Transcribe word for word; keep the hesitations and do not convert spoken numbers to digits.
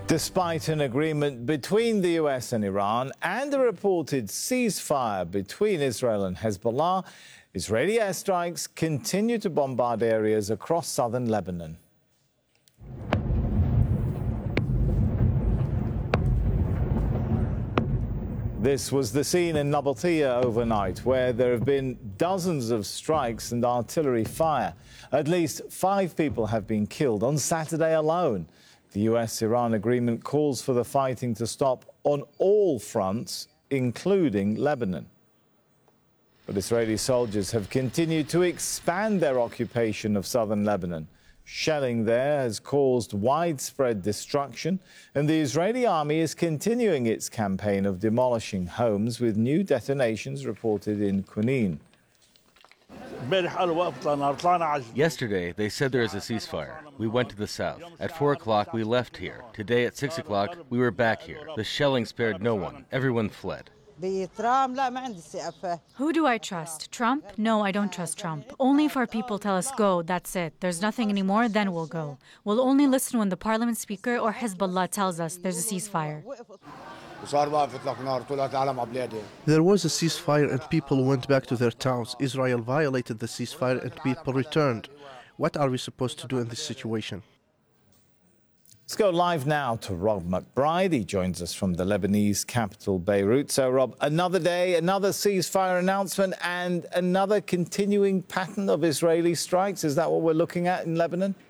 Despite an agreement between the U S and Iran and a reported ceasefire between Israel and Hezbollah, Israeli airstrikes continue to bombard areas across southern Lebanon. This was the scene in Nabatea overnight, where there have been dozens of strikes and artillery fire. At least five people have been killed on Saturday alone. The U S Iran agreement calls for the fighting to stop on all fronts, including Lebanon. But Israeli soldiers have continued to expand their occupation of southern Lebanon. Shelling there has caused widespread destruction, and the Israeli army is continuing its campaign of demolishing homes, with new detonations reported in Qunin. Yesterday, they said there is a ceasefire. We went to the south. At four o'clock, we left here. Today, at six o'clock, we were back here. The shelling spared no one. Everyone fled. Who do I trust? Trump? No, I don't trust Trump. Only if our people tell us go, that's it. There's nothing anymore, then we'll go. We'll only listen when the parliament speaker or Hezbollah tells us there's a ceasefire. There was a ceasefire and people went back to their towns. Israel violated the ceasefire and people returned. What are we supposed to do in this situation? Let's go live now to Rob McBride. He joins us from the Lebanese capital, Beirut. So, Rob, another day, another ceasefire announcement and another continuing pattern of Israeli strikes. Is that what we're looking at in Lebanon?